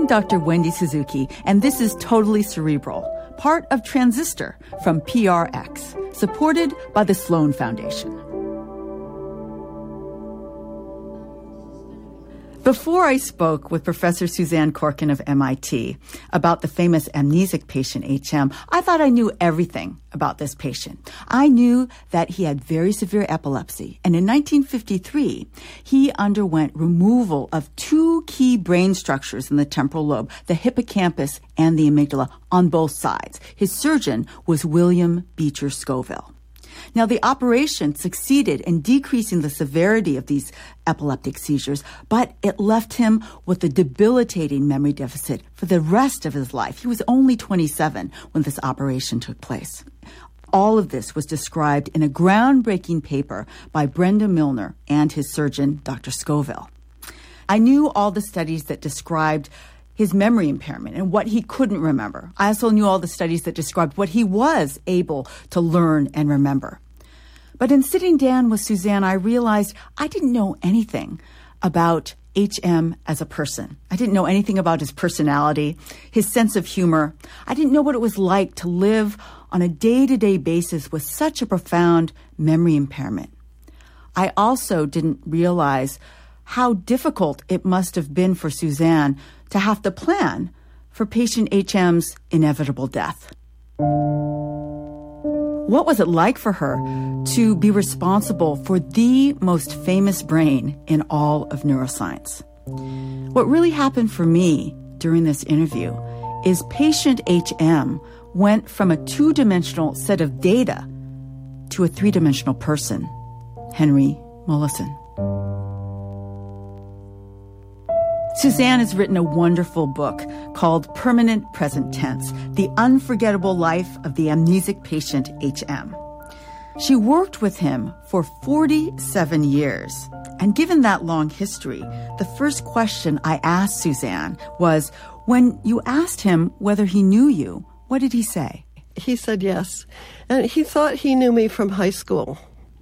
I'm Dr. Wendy Suzuki, and this is Totally Cerebral, part of Transistor from PRX, supported by the Sloan Foundation. Before I spoke with Professor Suzanne Corkin of MIT about the famous amnesic patient HM, I thought I knew everything about this patient. I knew that he had very severe epilepsy, and in 1953, he underwent removal of two key brain structures in the temporal lobe, the hippocampus and the amygdala, on both sides. His surgeon was William Beecher Scoville. Now, the operation succeeded in decreasing the severity of these epileptic seizures, but it left him with a debilitating memory deficit for the rest of his life. He was only 27 when this operation took place. All of this was described in a groundbreaking paper by Brenda Milner and his surgeon, Dr. Scoville. I knew all the studies that described his memory impairment and what he couldn't remember. I also knew all the studies that described what he was able to learn and remember. But in sitting down with Suzanne, I realized I didn't know anything about HM as a person. I didn't know anything about his personality, his sense of humor. I didn't know what it was like to live on a day-to-day basis with such a profound memory impairment. I also didn't realize how difficult it must have been for Suzanne to have to plan for patient HM's inevitable death. What was it like for her to be responsible for the most famous brain in all of neuroscience? What really happened for me during this interview is patient HM went from a two-dimensional set of data to a three-dimensional person, Henry Molaison. Suzanne has written a wonderful book called Permanent Present Tense, The Unforgettable Life of the Amnesic Patient HM. She worked with him for 47 years. And given that long history, the first question I asked Suzanne was, when you asked him whether he knew you, what did he say? He said yes. And he thought he knew me from high school.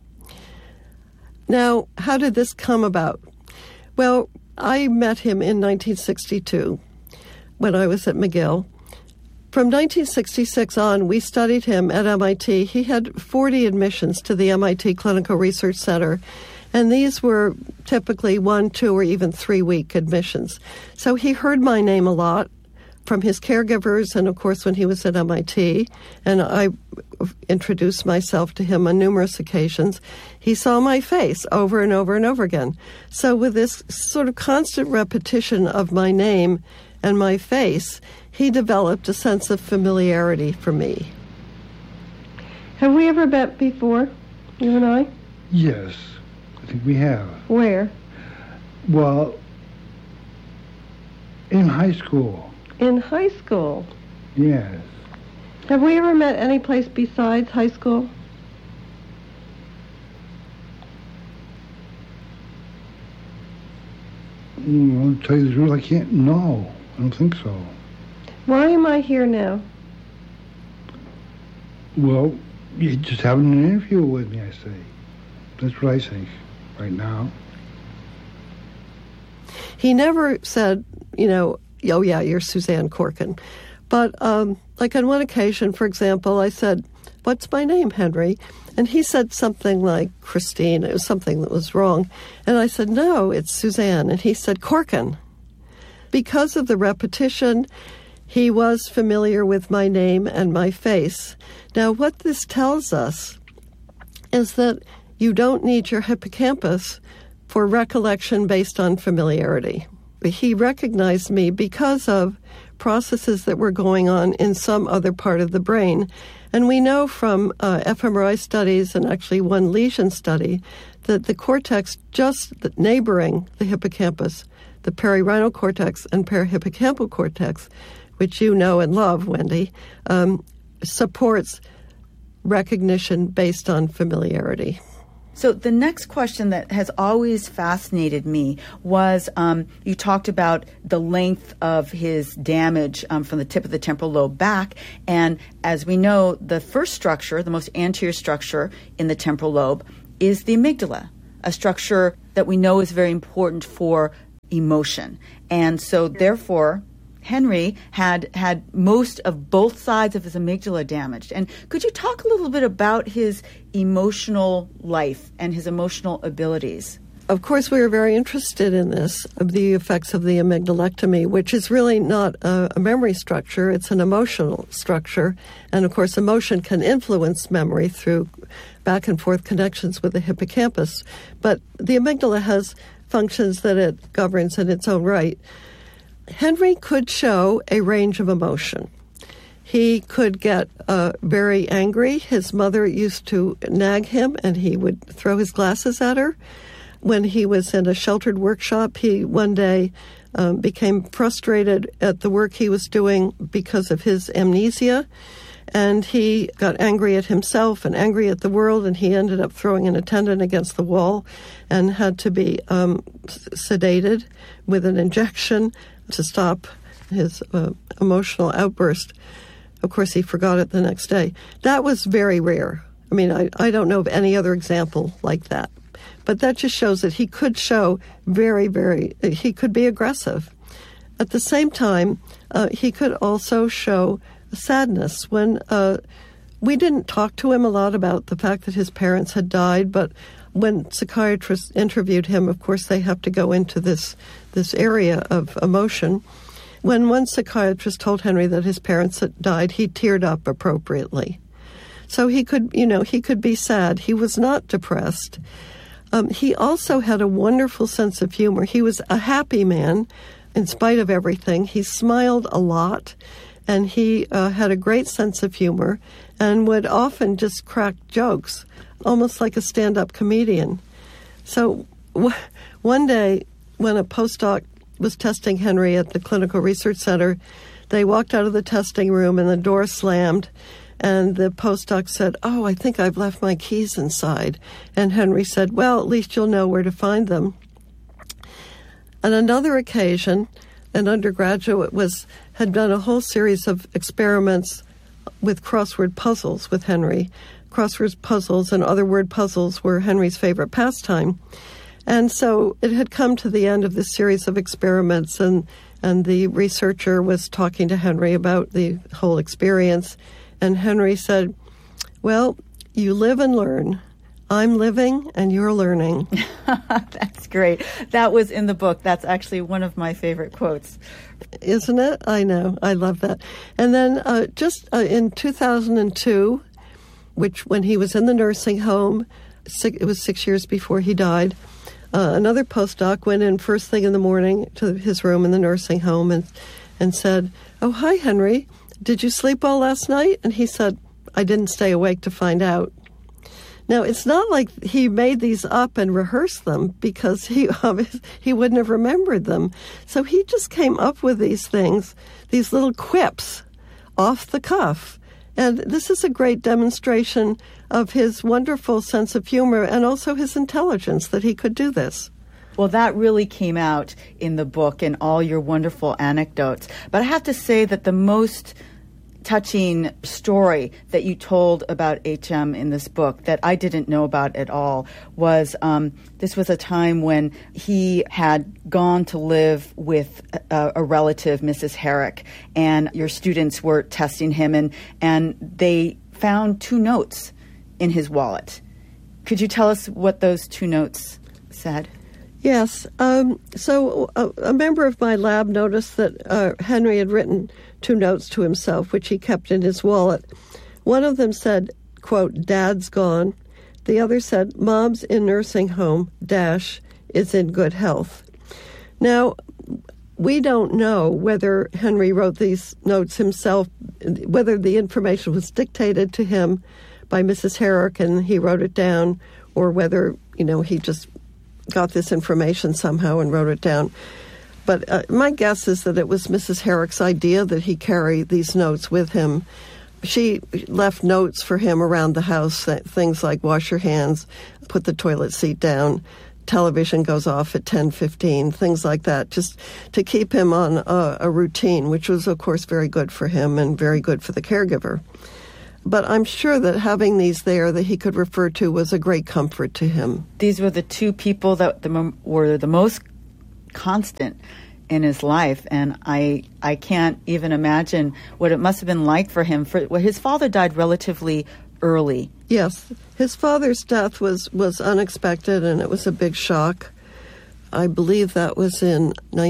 Now, how did this come about? Well, I met him in 1962 when I was at McGill. From 1966 on, we studied him at MIT. He had 40 admissions to the MIT Clinical Research Center, and these were typically 1, 2, or even 3-week admissions. So he heard my name a lot from his caregivers and, of course, when he was at MIT, and I introduced myself to him on numerous occasions. He saw my face over and over and over again. So with this sort of constant repetition of my name and my face, he developed a sense of familiarity for me. Have we ever met before, you and I? Yes, I think we have. Where? Well, in high school. In high school? Yes. Have we ever met any place besides high school? Well, to tell you the truth, I can't. No, I don't think so. Why am I here now? Well, you're just having an interview with me, I say. That's what I think right now. He never said, oh yeah, you're Suzanne Corkin. But like on one occasion, for example, I said, what's my name, Henry? And he said something like Christine. It was something that was wrong. And I said, no, it's Suzanne. And he said, Corkin. Because of the repetition, he was familiar with my name and my face. Now, what this tells us is that you don't need your hippocampus for recollection based on familiarity. He recognized me because of processes that were going on in some other part of the brain. And we know from fMRI studies and actually one lesion study that the cortex just neighboring the hippocampus, the perirhinal cortex and perihippocampal cortex, which you know and love, Wendy, supports recognition based on familiarity. So the next question that has always fascinated me was you talked about the length of his damage from the tip of the temporal lobe back. And as we know, the first structure, the most anterior structure in the temporal lobe, is the amygdala, a structure that we know is very important for emotion. And so therefore, Henry had most of both sides of his amygdala damaged. And could you talk a little bit about his emotional life and his emotional abilities? Of course, we were very interested in this, of the effects of the amygdalectomy, which is really not a memory structure, it's an emotional structure. And of course, emotion can influence memory through back and forth connections with the hippocampus. But the amygdala has functions that it governs in its own right. Henry could show a range of emotion. He could get very angry. His mother used to nag him, and he would throw his glasses at her. When he was in a sheltered workshop, he one day became frustrated at the work he was doing because of his amnesia, and he got angry at himself and angry at the world, and he ended up throwing an attendant against the wall and had to be sedated with an injection to stop his emotional outburst. Of course, he forgot it the next day. That was very rare. I mean, I don't know of any other example like that. But that just shows that he could show he could be aggressive. At the same time, he could also show sadness. When we didn't talk to him a lot about the fact that his parents had died, but when psychiatrists interviewed him, of course, they have to go into this area of emotion. When one psychiatrist told Henry that his parents had died, he teared up appropriately. So he could be sad. He was not depressed. He also had a wonderful sense of humor. He was a happy man in spite of everything. He smiled a lot, and he had a great sense of humor and would often just crack jokes, almost like a stand-up comedian. So one day when a postdoc was testing Henry at the Clinical Research Center, they walked out of the testing room and the door slammed. And the postdoc said, "Oh, I think I've left my keys inside." And Henry said, "Well, at least you'll know where to find them." On another occasion, an undergraduate had done a whole series of experiments with crossword puzzles with Henry. Crossword puzzles and other word puzzles were Henry's favorite pastime. And so it had come to the end of this series of experiments, and the researcher was talking to Henry about the whole experience. And Henry said, "Well, you live and learn. I'm living and you're learning." That's great. That was in the book. That's actually one of my favorite quotes. Isn't it? I know. I love that. And then just in 2002, when he was in the nursing home, it was 6 years before he died, another postdoc went in first thing in the morning to his room in the nursing home and said, "Oh, hi, Henry. Did you sleep well last night?" And he said, "I didn't stay awake to find out." Now, it's not like he made these up and rehearsed them, because he wouldn't have remembered them. So he just came up with these things, these little quips off the cuff. And this is a great demonstration of his wonderful sense of humor and also his intelligence, that he could do this. Well, that really came out in the book and all your wonderful anecdotes. But I have to say that the most touching story that you told about H.M. in this book that I didn't know about at all was this was a time when he had gone to live with a relative, Mrs. Herrick, and your students were testing him, and they found 2 notes in his wallet. Could you tell us what those 2 notes said? Yes. So a member of my lab noticed that Henry had written 2 notes to himself, which he kept in his wallet. One of them said, quote, "Dad's gone." The other said, "Mom's in nursing home, is in good health." Now, we don't know whether Henry wrote these notes himself, whether the information was dictated to him by Mrs. Herrick and he wrote it down, or whether, he just got this information somehow and wrote it down. But my guess is that it was Mrs. Herrick's idea that he carry these notes with him. She left notes for him around the house, things like wash your hands, put the toilet seat down, television goes off at 10:15, things like that, just to keep him on a routine, which was, of course, very good for him and very good for the caregiver. But I'm sure that having these there that he could refer to was a great comfort to him. These were the 2 people that were the most constant in his life, and I can't even imagine what it must have been like for him. His father died relatively early. Yes, his father's death was unexpected, and it was a big shock. I believe that was in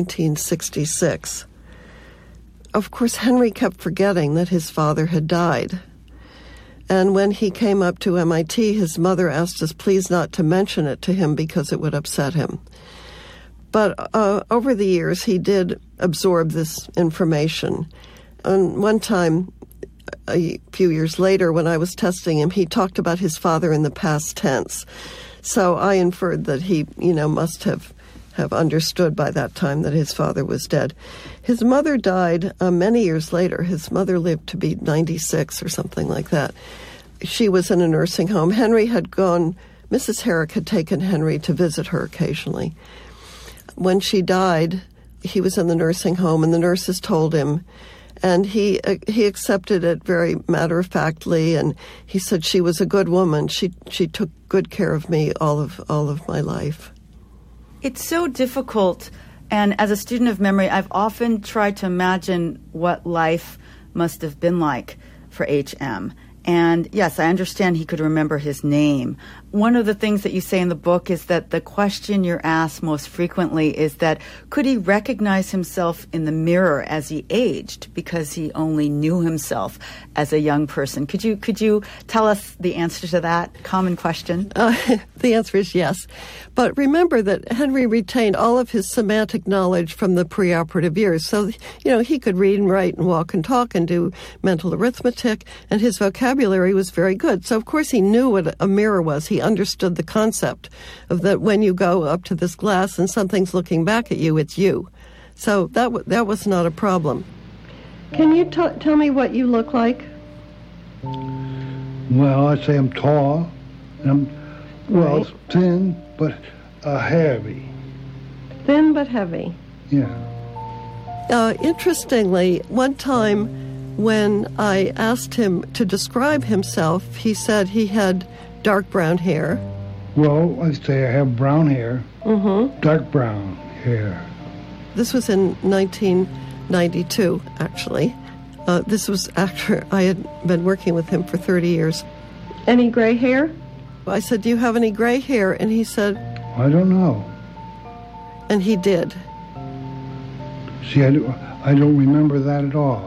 1966. Of course, Henry kept forgetting that his father had died. And when he came up to MIT, his mother asked us please not to mention it to him because it would upset him. But over the years, he did absorb this information. And one time, a few years later, when I was testing him, he talked about his father in the past tense. So I inferred that he, must have understood by that time that his father was dead. His mother died many years later. His mother lived to be 96 or something like that. She was in a nursing home. Henry had gone, Mrs. Herrick had taken Henry to visit her occasionally. When she died, he was in the nursing home, and the nurses told him, and he accepted it very matter-of-factly, and he said, she was a good woman. She took good care of me all of my life. It's so difficult, and as a student of memory, I've often tried to imagine what life must have been like for H.M. And yes, I understand he could remember his name. One of the things that you say in the book is that the question you're asked most frequently is that could he recognize himself in the mirror as he aged because he only knew himself as a young person? Could you tell us the answer to that common question? The answer is yes. But remember that Henry retained all of his semantic knowledge from the preoperative years. So, he could read and write and walk and talk and do mental arithmetic, and his vocabulary was very good. So, of course, he knew what a mirror was. He understood the concept of that when you go up to this glass and something's looking back at you, it's you. So that was not a problem. Can you tell me what you look like? Well, I'd say I'm tall, and I'm, thin, but heavy. Thin but heavy. Yeah. Interestingly, one time when I asked him to describe himself, he said he had dark brown hair. Well, I'd say I have brown hair. Mm-hmm. Dark brown hair. This was in 1992, actually. This was after I had been working with him for 30 years. Any gray hair? I said, do you have any gray hair? And he said, I don't know. And he did. See, I don't remember that at all.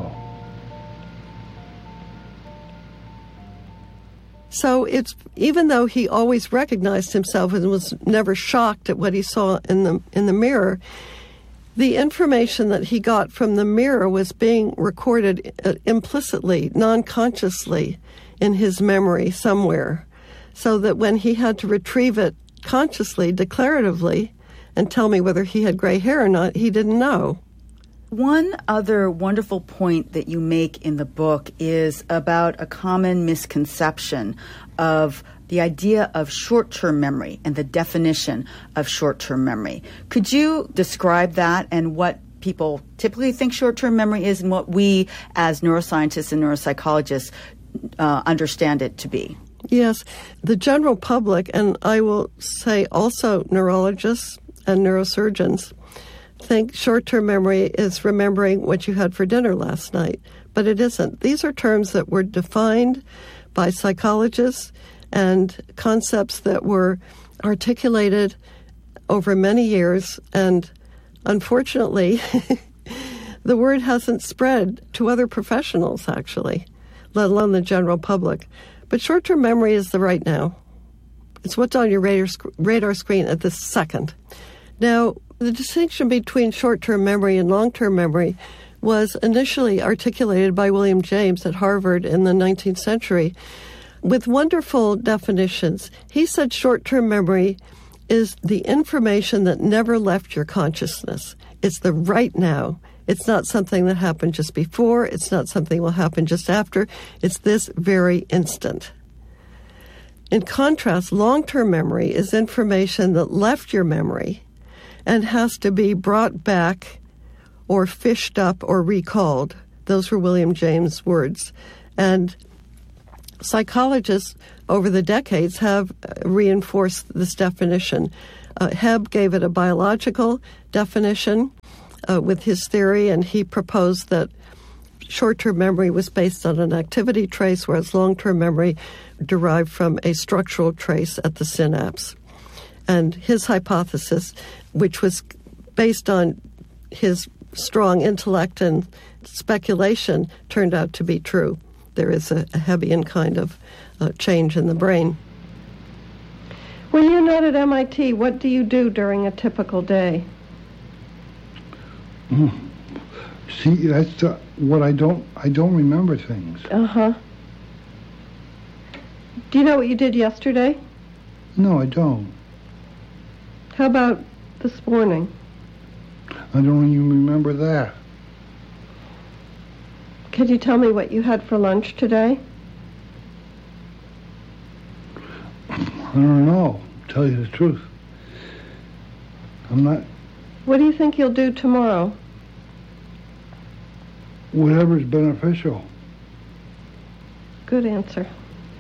So it's, even though he always recognized himself and was never shocked at what he saw in the mirror, the information that he got from the mirror was being recorded implicitly, non-consciously in his memory somewhere, so that when he had to retrieve it consciously, declaratively, and tell me whether he had gray hair or not, he didn't know. One other wonderful point that you make in the book is about a common misconception of the idea of short-term memory and the definition of short-term memory. Could you describe that and what people typically think short-term memory is and what we as neuroscientists and neuropsychologists understand it to be? Yes, the general public, and I will say also neurologists and neurosurgeons, think short-term memory is remembering what you had for dinner last night, but it isn't. These are terms that were defined by psychologists and concepts that were articulated over many years, and unfortunately, the word hasn't spread to other professionals, actually, let alone the general public. But short-term memory is the right now. It's what's on your radar screen at this second. Now, the distinction between short-term memory and long-term memory was initially articulated by William James at Harvard in the 19th century with wonderful definitions. He said short-term memory is the information that never left your consciousness. It's the right now. It's not something that happened just before. It's not something that will happen just after. It's this very instant. In contrast, long-term memory is information that left your memory and has to be brought back or fished up or recalled. Those were William James' words. And psychologists over the decades have reinforced this definition. Hebb gave it a biological definition. with his theory, and he proposed that short-term memory was based on an activity trace, whereas long-term memory derived from a structural trace at the synapse. And his hypothesis, which was based on his strong intellect and speculation, turned out to be true. There is a Hebbian kind of change in the brain. When you're not at MIT, what do you do during a typical day? See, that's what I don't remember things. Uh-huh. Do you know what you did yesterday? No, I don't. How about this morning? I don't even remember that. Could you tell me what you had for lunch today? I don't know, tell you the truth. I'm not... What do you think you'll do tomorrow? Whatever's beneficial. Good answer.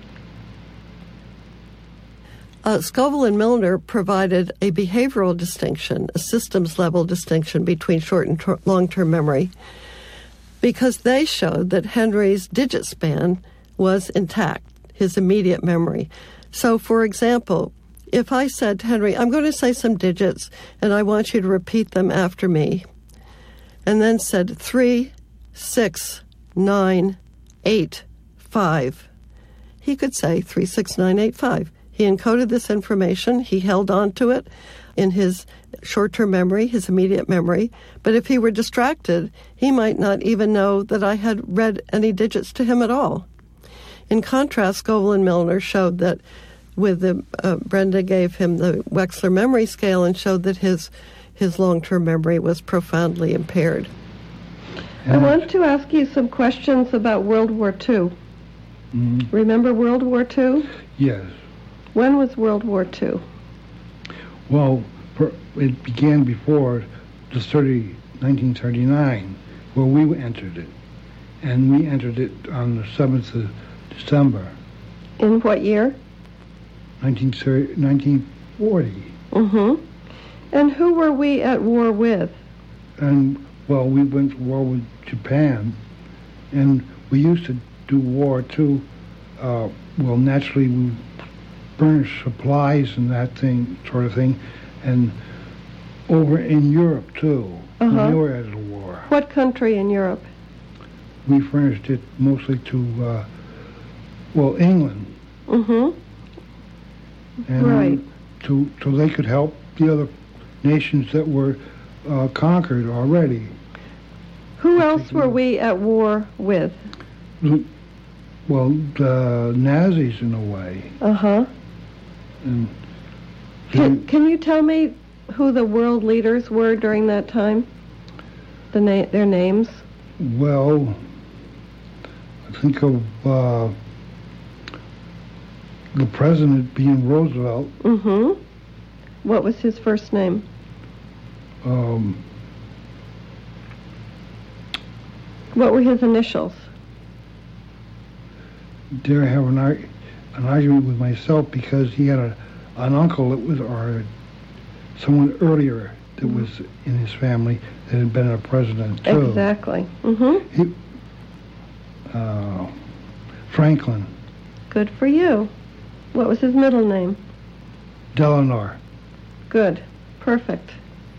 Scoville and Milner provided a behavioral distinction, a systems-level distinction between short and long-term memory, because they showed that Henry's digit span was intact, his immediate memory. So, for example, if I said to Henry, I'm going to say some digits, and I want you to repeat them after me, and then said 3, 6, 9, 8, 5, he could say 3, 6, 9, 8, 5. He encoded this information. He held on to it in his short-term memory, his immediate memory. But if he were distracted, he might not even know that I had read any digits to him at all. In contrast, Scoville and Milner showed that with the Brenda gave him the Wechsler memory scale and showed that his long-term memory was profoundly impaired. I want to ask you some questions about World War II. Mm-hmm. Remember World War II? Yes. When was World War II? Well, it began before the 1939, where we entered it. And we entered it on the 7th of December. In what year? 1940. Mm-hmm. And who were we at war with? And, well, we went to war with Japan, and we used to do war, too. Well, naturally, we furnished supplies and that sort of thing, and over in Europe, too. Uh-huh. We were at a war. What country in Europe? We furnished it mostly to, England. Mm-hmm. And right. So they could help the other nations that were conquered already. Who else were we at war with? Well, the Nazis, in a way. Uh-huh. And Can you tell me who the world leaders were during that time? Their names? Well, I think of the president being Roosevelt. Mm-hmm. What was his first name? What were his initials? Dare I have an argument with myself because he had an uncle that was, or someone earlier that was in his family that had been a president too. Exactly. Mm-hmm. Franklin. Good for you. What was his middle name? Delano. Good. Perfect.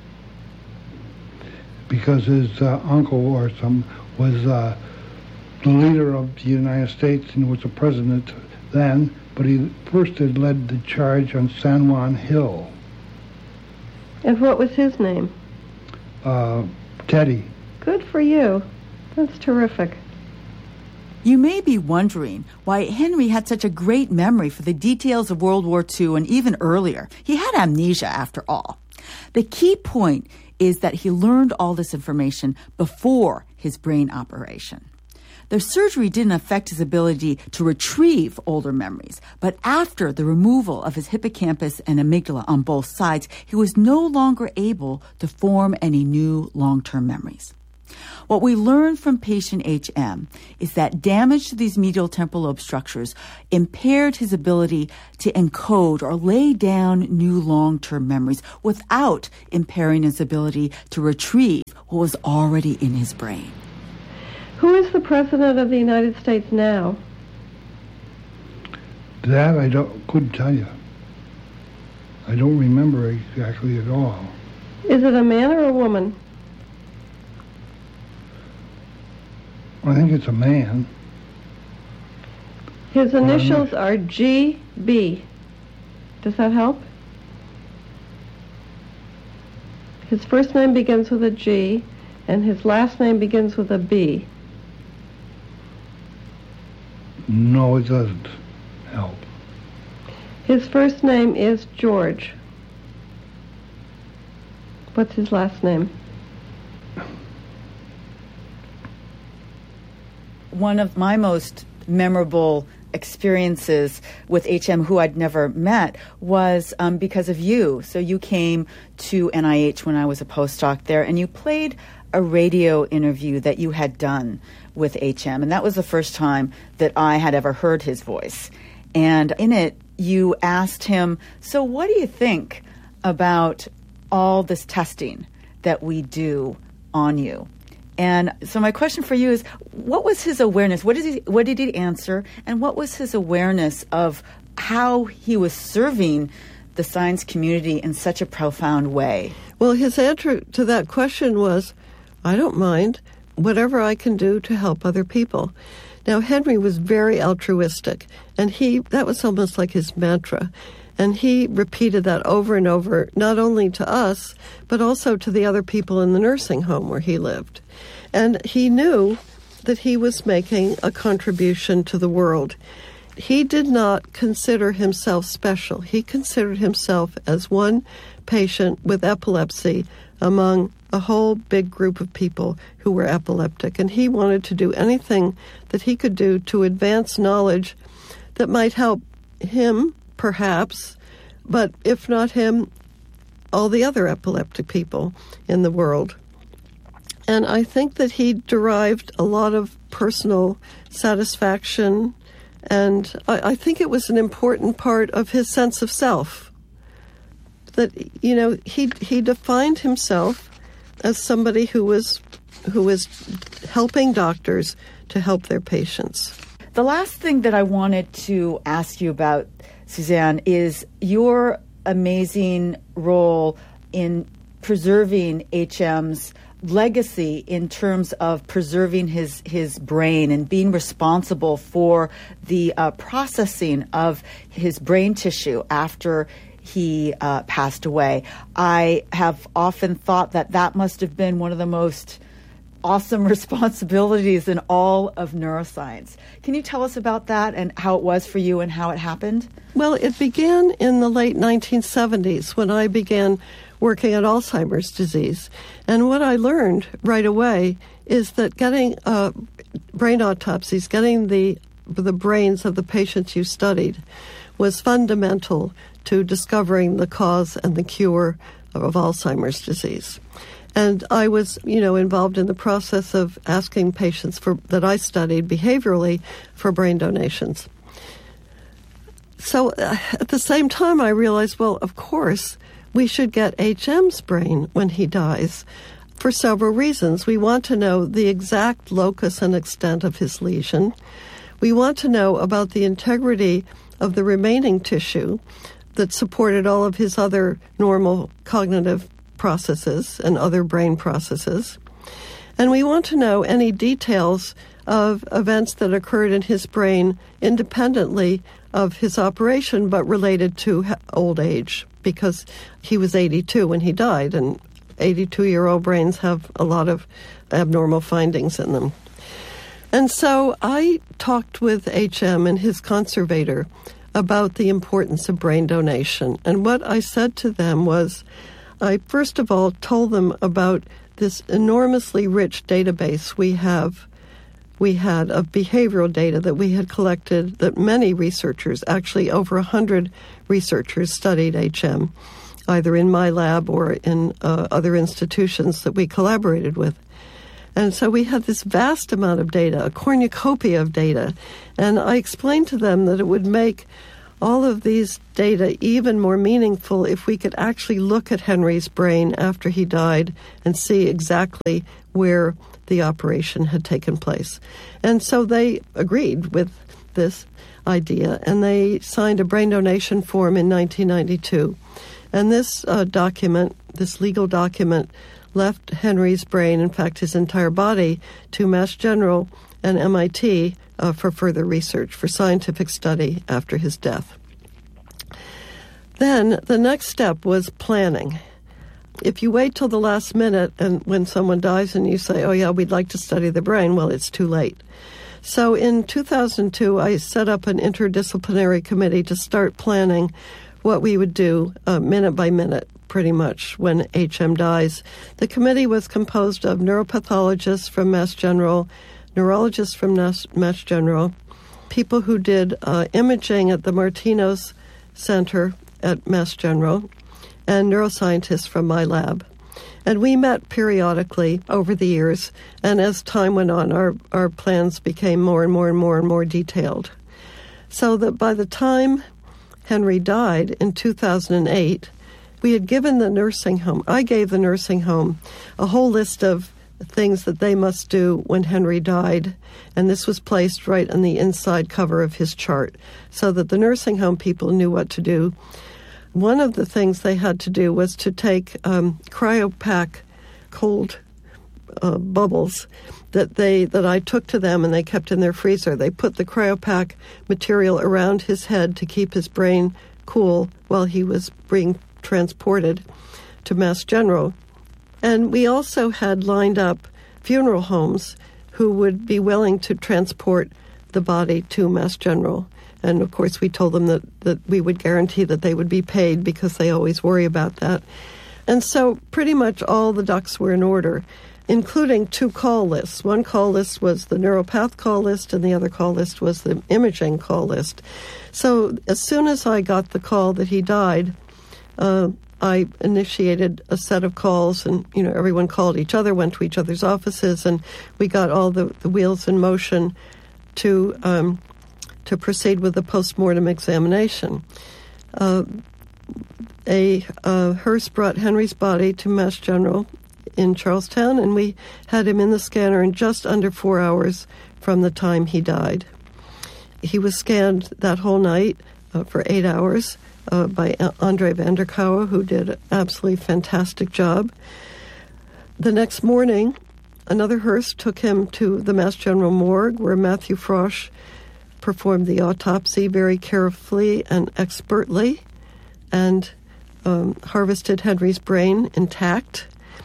Because his uncle or some was the leader of the United States and was the president then, but he first had led the charge on San Juan Hill. And what was his name? Teddy. Good for you. That's terrific. You may be wondering why Henry had such a great memory for the details of World War II and even earlier. He had amnesia, after all. The key point is that he learned all this information before his brain operation. The surgery didn't affect his ability to retrieve older memories, but after the removal of his hippocampus and amygdala on both sides, he was no longer able to form any new long-term memories. What we learned from patient HM is that damage to these medial temporal lobe structures impaired his ability to encode or lay down new long-term memories without impairing his ability to retrieve what was already in his brain. Who is the President of the United States now? That I couldn't tell you. I don't remember exactly at all. Is it a man or a woman? I think it's a man. His initials are GB. Does that help? His first name begins with a G, and his last name begins with a B. No, it doesn't help. His first name is George. What's his last name? One of my most memorable experiences with HM, who I'd never met, was because of you. So you came to NIH when I was a postdoc there, and you played a radio interview that you had done with HM, and that was the first time that I had ever heard his voice. And in it, you asked him, so what do you think about all this testing that we do on you? And so my question for you is, what was his awareness? What did he answer? And what was his awareness of how he was serving the science community in such a profound way? Well, his answer to that question was, I don't mind whatever I can do to help other people. Now, Henry was very altruistic, and that was almost like his mantra. And he repeated that over and over, not only to us, but also to the other people in the nursing home where he lived. And he knew that he was making a contribution to the world. He did not consider himself special. He considered himself as one patient with epilepsy among a whole big group of people who were epileptic. And he wanted to do anything that he could do to advance knowledge that might help him, perhaps, but if not him, all the other epileptic people in the world. And I think that he derived a lot of personal satisfaction, and I think it was an important part of his sense of self. That, you know, he defined himself as somebody who was helping doctors to help their patients. The last thing that I wanted to ask you about, Suzanne, is your amazing role in preserving HM's legacy in terms of preserving his brain and being responsible for the processing of his brain tissue after he passed away. I have often thought that must have been one of the most awesome responsibilities in all of neuroscience. Can you tell us about that and how it was for you and how it happened? Well, it began in the late 1970s when I began working on Alzheimer's disease. And what I learned right away is that getting brain autopsies, getting the brains of the patients you studied, was fundamental to discovering the cause and the cure of Alzheimer's disease. And I was, involved in the process of asking patients that I studied behaviorally for brain donations. So at the same time, I realized, well, of course, we should get HM's brain when he dies for several reasons. We want to know the exact locus and extent of his lesion. We want to know about the integrity of the remaining tissue that supported all of his other normal cognitive processes and other brain processes. And we want to know any details of events that occurred in his brain independently of his operation, but related to old age, because he was 82 when he died, and 82-year-old brains have a lot of abnormal findings in them. And so I talked with HM and his conservator about the importance of brain donation. And what I said to them was, I first of all told them about this enormously rich database we had of behavioral data that we had collected, that many researchers, actually over 100 researchers, studied HM, either in my lab or in other institutions that we collaborated with. And so we had this vast amount of data, a cornucopia of data. And I explained to them that it would make all of these data even more meaningful if we could actually look at Henry's brain after he died and see exactly where the operation had taken place. And so they agreed with this idea, and they signed a brain donation form in 1992. And this document, this legal document, left Henry's brain, in fact his entire body, to Mass General and MIT for further research, for scientific study after his death. Then the next step was planning. If you wait till the last minute and when someone dies and you say, oh yeah, we'd like to study the brain, well, it's too late. So in 2002, I set up an interdisciplinary committee to start planning what we would do minute by minute, pretty much, when HM dies. The committee was composed of neuropathologists from Mass General, neurologists from Mass General, people who did imaging at the Martinos Center at Mass General, and neuroscientists from my lab. And we met periodically over the years, and as time went on, our plans became more and more and more and more detailed. So that by the time Henry died in 2008, we had given the nursing home, I gave the nursing home a whole list of things that they must do when Henry died, and this was placed right on the inside cover of his chart so that the nursing home people knew what to do. One of the things they had to do was to take cryopack cold bubbles that I took to them and they kept in their freezer. They put the cryopack material around his head to keep his brain cool while he was being transported to Mass General. And we also had lined up funeral homes who would be willing to transport the body to Mass General. And, of course, we told them that we would guarantee that they would be paid because they always worry about that. And so pretty much all the ducks were in order, including 2 call lists. One call list was the neuropath call list, and the other call list was the imaging call list. So as soon as I got the call that he died, I initiated a set of calls, and everyone called each other, went to each other's offices, and we got all the wheels in motion to proceed with the postmortem examination. A hearse brought Henry's body to Mass General in Charlestown, and we had him in the scanner in just under 4 hours from the time he died. He was scanned that whole night for 8 hours. By Andre van der Kouwen, who did an absolutely fantastic job. The next morning, another hearse took him to the Mass General morgue, where Matthew Frosch performed the autopsy very carefully and expertly, and harvested Henry's brain intact.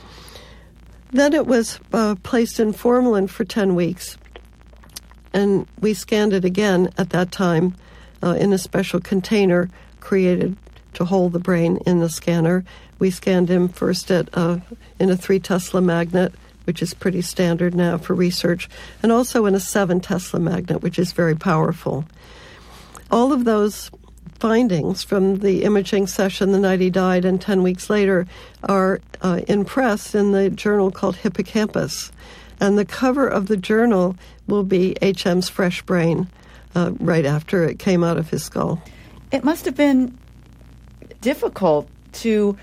Then it was placed in formalin for 10 weeks, and we scanned it again at that time in a special container created to hold the brain in the scanner. We scanned him first in a 3 Tesla magnet, which is pretty standard now for research, and also in a 7 Tesla magnet, which is very powerful. All of those findings from the imaging session the night he died and 10 weeks later are in press in the journal called Hippocampus. And the cover of the journal will be HM's fresh brain right after it came out of his skull. It must have been difficult to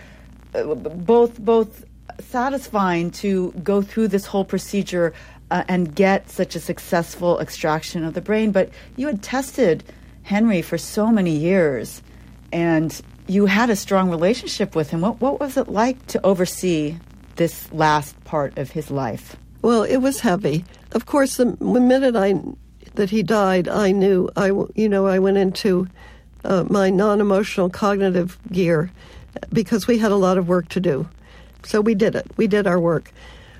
both satisfying to go through this whole procedure and get such a successful extraction of the brain. But you had tested Henry for so many years, and you had a strong relationship with him. What was it like to oversee this last part of his life? Well, it was heavy. Of course, the minute that he died, I knew. I went into my non-emotional cognitive gear because we had a lot of work to do. So we did it. We did our work.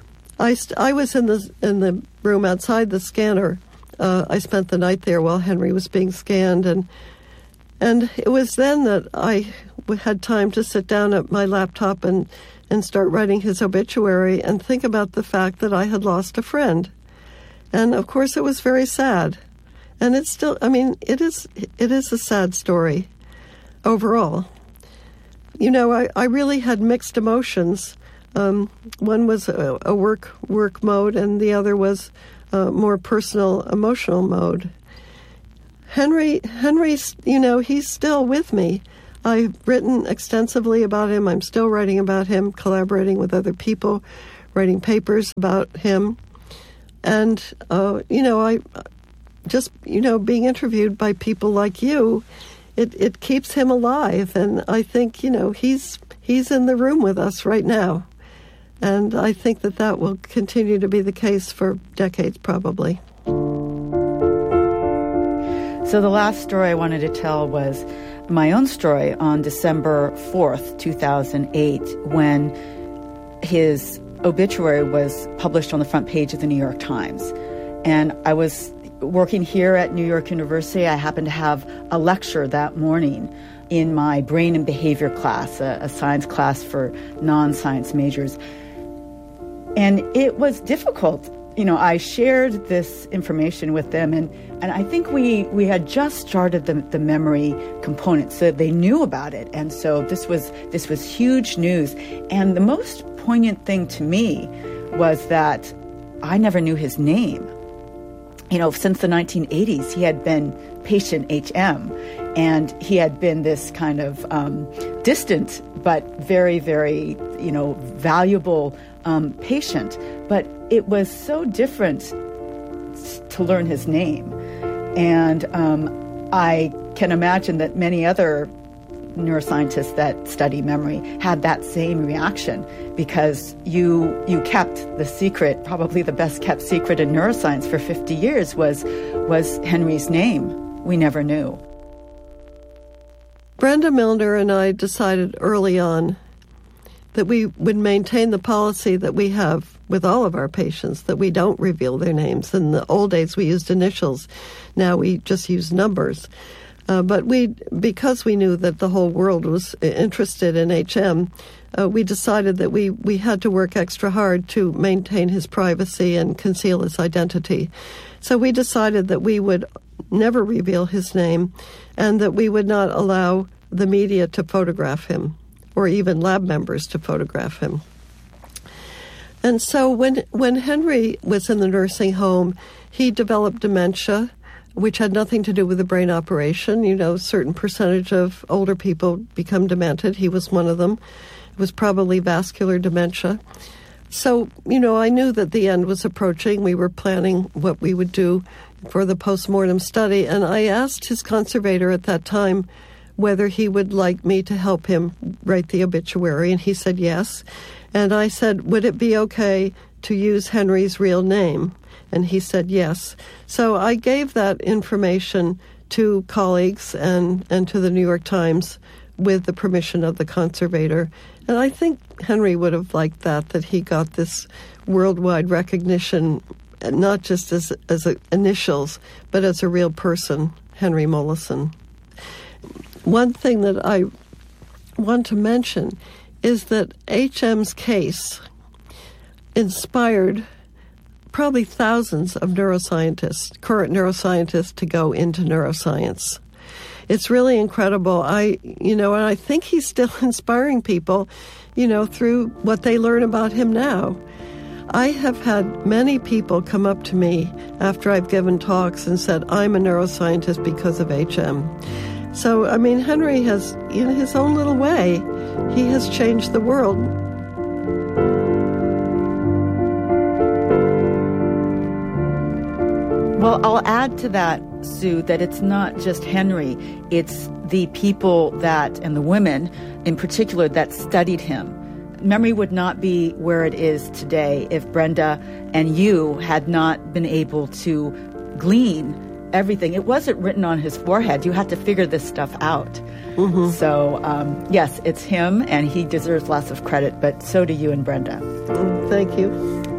I was in the room outside the scanner. I spent the night there while Henry was being scanned, and it was then that I had time to sit down at my laptop and start writing his obituary and think about the fact that I had lost a friend. And of course it was very sad. And it's still, it is a sad story overall. I really had mixed emotions One was a work mode, and the other was more personal, emotional mode. Henry's, he's still with me. I've written extensively about him. I'm still writing about him, collaborating with other people, writing papers about him. And, I just, being interviewed by people like you, it keeps him alive. And I think, he's in the room with us right now. And I think that will continue to be the case for decades, probably. So the last story I wanted to tell was my own story on December 4th, 2008, when his obituary was published on the front page of the New York Times. And I was working here at New York University. I happened to have a lecture that morning in my brain and behavior class, a science class for non-science majors. And it was difficult. I shared this information with them, and I think we had just started the memory component, so they knew about it. And so this was huge news. And the most poignant thing to me was that I never knew his name. Since the 1980s, he had been patient HM, and he had been this kind of distant but very, very, valuable patient. But it was so different to learn his name. And I can imagine that many other neuroscientists that study memory had that same reaction, because you kept the secret, probably the best kept secret in neuroscience for 50 years was Henry's name. We never knew. Brenda Milner and I decided early on that we would maintain the policy that we have with all of our patients, that we don't reveal their names. In the old days, we used initials. Now we just use numbers. But because we knew that the whole world was interested in HM, we decided that we had to work extra hard to maintain his privacy and conceal his identity. So we decided that we would never reveal his name, and that we would not allow the media to photograph him, or even lab members to photograph him. And so when Henry was in the nursing home, he developed dementia, which had nothing to do with the brain operation. A certain percentage of older people become demented. He was one of them. It was probably vascular dementia. So, I knew that the end was approaching. We were planning what we would do for the postmortem study, and I asked his conservator at that time whether he would like me to help him write the obituary, and he said yes. And I said, would it be okay to use Henry's real name? And he said yes. So I gave that information to colleagues and to the New York Times with the permission of the conservator. And I think Henry would have liked that he got this worldwide recognition, not just as initials, but as a real person, Henry Mollison. One thing that I want to mention is that HM's case inspired probably thousands of neuroscientists, current neuroscientists, to go into neuroscience. It's really incredible. And I think he's still inspiring people, through what they learn about him now. I have had many people come up to me after I've given talks and said, I'm a neuroscientist because of HM. So, Henry has, in his own little way, he has changed the world. Well, I'll add to that, Sue, that it's not just Henry. It's the people and the women in particular that studied him. Memory would not be where it is today if Brenda and you had not been able to glean everything. It wasn't written on his forehead. You had to figure this stuff out. Mm-hmm. So, yes, it's him, and he deserves lots of credit, but so do you and Brenda. Thank you.